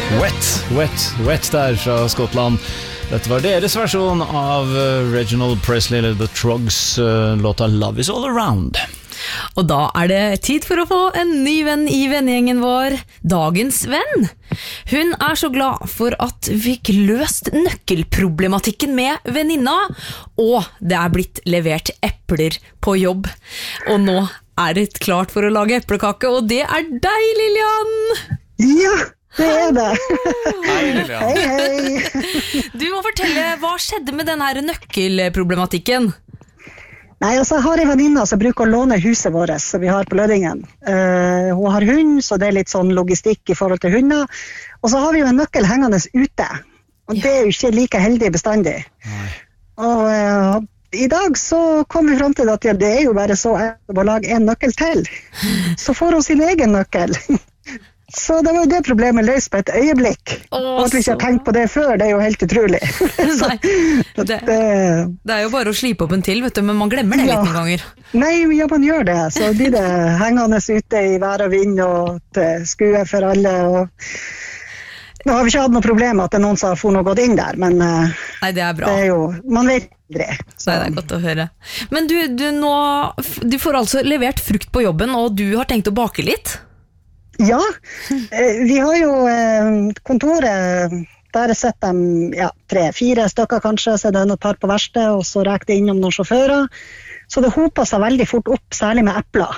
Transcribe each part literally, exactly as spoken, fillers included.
Wet, wet, wet der fra Skottland. Dette var deres versjon av Reginald Presley eller The Trogs låta Love Is All Around. Og da er det tid for å få en ny venn i vennegjengen vår, dagens venn. Hun er så glad for at vi fikk løst nøkkelproblematikken med venninna, og det er blitt levert epler på jobb. Og nå er det klart for å lage eplekake, og det er deg, Lillian! Ja, det er det. Hei, Lillian. Hei, hei. Du må fortelle, hva skjedde med denne nøkkelproblematikken? Nei, altså jeg har en venninne som bruker å låne huset vårt som vi har på Lødingen. Uh, hun har hund, så det er litt sånn logistikk i forhold til hunder. Og så har vi jo en nøkkel hengende ute. Og det er jo ikke like heldig bestandig. Nei. Og uh, i dag så kom vi frem til at ja, det er jo bare så å lage en nøkkel til. Så får hun sin egen nøkkel. Så det var jo det problemet løst på et øyeblikk. Åh, at vi ikke har tenkt på det før, det er jo helt utrolig. Så, Nei, det, det er jo bare å slipe opp en til, vet du, men man glemmer det ja. Litt noen ganger. Nei, ja, man gjør det. Så blir det hengende ute i vær og vind og til skue for alle. Og... Nå har vi ikke hatt noe problem at det er noen som har fått noe gått inn der, men Nei, det er bra. Det er jo, man vet aldri. Så. Nei, det er godt å høre. Men du, du, nå, du får altså levert frukt på jobben, og du har tenkt å bake litt? Ja, vi har jo kontoret, der sitter de ja, tre, fire stykker kanskje, så er det et par på verksted, og så rekker det innom noen sjåfører. Så det hoper seg veldig fort opp, særlig med epler.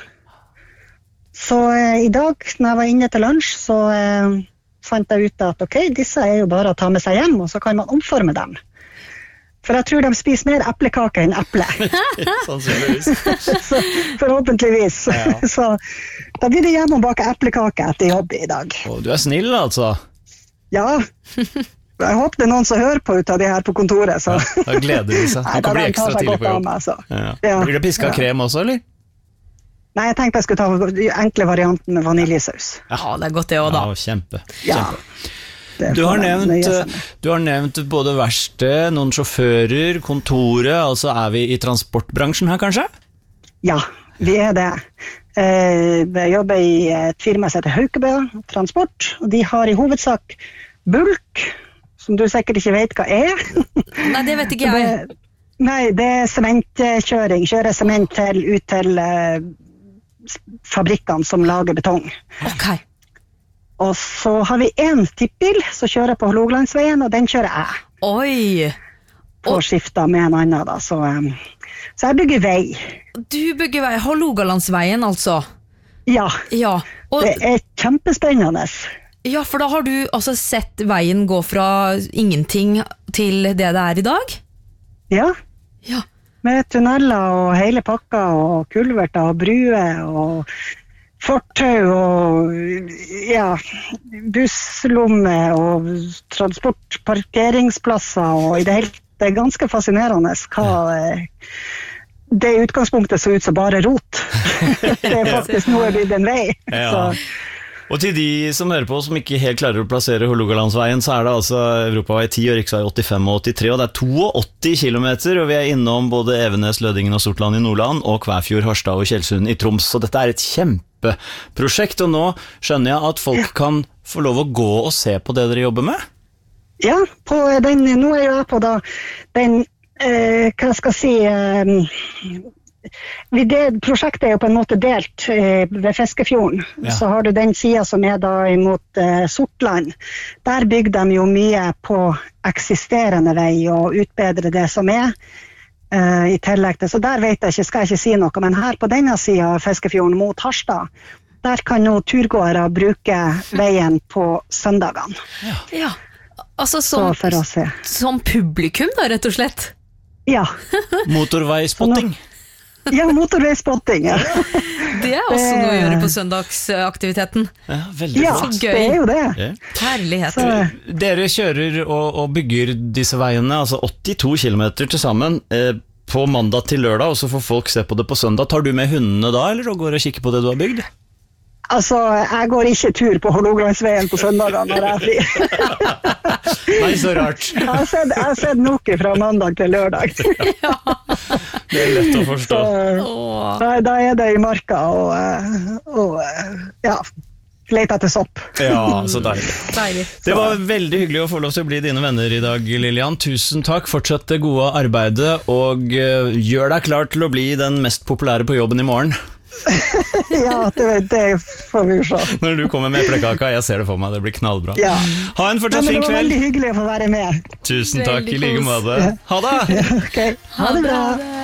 Så eh, i dag, når jeg var inne til lunsj, så eh, fant jeg ut at ok, disse er jo bare å ta med seg hjem, og så kan man omforme dem. For jeg tror de spiser mer eplekake enn eple. Sannsynligvis. Så, forhåpentligvis. Ja. Så da blir det hjemme å bake eplekake etter jobb i dag. Å, du er snill, altså. Ja. Jeg håper det er noen som hører på ut av de her på kontoret. Så. Ja, da gleder de seg. Da kan bli ekstra tidlig på jobb. Meg, ja. Ja. Blir det pisket ja. Krem også, eller? Nei, jeg tenkte jeg skulle ta enkle varianten med vaniljesaus. Ja, det er godt det også da. Ja, kjempe. Ja. kjempe. Du har, nevnt, du har nevnt både verksted, noen sjåfører, kontoret, altså er vi i transportbransjen her kanskje? Ja, vi er det. Jeg jobber i et firma som heter Haukebø Transport, og de har i hovedsak bulk, som du sikkert ikke vet hva er. Nei, det vet ikke jeg. Det, nei, det er sementkjøring, kjører sement til, ut til uh, fabrikkene som lager betong. Ok. Og så har vi en tippbil som kjører på Hålogalandsveien, og den kjører jeg. Oi! På skifta med en annen da, så, um, så jeg bygger vei. Du bygger vei, Hålogalandsveien altså? Ja, ja. Og, det er kjempespennende. Ja, for da har du altså sett veien gå fra ingenting til det det er i dag? Ja, ja. Med tunneler og hele pakka, og kulverter og bruer og... fortau og ja, busslomme og transport, parkeringsplasser og i det hele det er ganske fascinerende hva det i utgangspunktet så ut som bare rot. Det er faktisk noe blitt en vei. Ja. Så. Og til de som hører på som ikke helt klarer å plassere Hålogalandsveien, så er det altså Europavei ti og riksvei åttifem og åttitre, og det er åttito kilometer, og vi er innom både Evenes, Lødingen og Sortland i Nordland, og Kvæfjord, Harstad og Tjeldsund i Troms, så dette er et kjempeprosjekt, og nå skjønner jeg at folk kan få lov å gå og se på det dere jobber med? Ja, på den, nå er jeg på da, den, eh, hva skal jeg si, eh, det prosjektet er jo på en måte delt eh, ved Fiskefjorden, ja. Så har du den siden som er da imot eh, Sortland. Der bygger de jo mye på eksisterende vei og utbedre det som er eh, i tillegg til. Så der vet jeg ikke, skal jeg ikke si noe, men her på denne siden av Fiskefjorden mot Harstad, der kan jo turgåere bruke veien på søndagene. Ja, ja. Altså som, Så som publikum da, rett og slett? Ja. Motorveispotting? Ja, motorveispotting, ja. Det er også noe å gjøre på søndagsaktiviteten. Ja, veldig ja, flott. Det er jo det. Ja. Herlighet. Så. Dere kjører og, og bygger disse veiene, altså åttito kilometer til sammen, eh, på mandag til lørdag, og så får folk se på det på søndag. Tar du med hundene da, eller går og kikker på det du har bygd? Altså, jeg går ikke tur på Hålogalandsveien på søndager når jeg er fri. Nei, så rart. Jeg har sett, jeg har sett noe fra mandag til lørdag. Ja. Det er lett å forstå. Så, da, da er det i marka, og, og ja, lete etter sopp. Ja, så deilig. Deilig. Det var veldig hyggelig å få lov til å bli dine venner i dag, Lillian. Tusen takk, fortsett det gode arbeidet, og uh, gjør deg klar til å bli den mest populære på jobben i morgen. Ja, det, det får vi jo se. Når du kommer med eplekaka, jeg ser det for meg, det blir knallbra. Ja. Ha en fortsatt Ja, men fin det var kveld. veldig hyggelig å få være med. Tusen takk, Veldig i like kos. måte. Ha det! Ja, ok, ha det bra. det.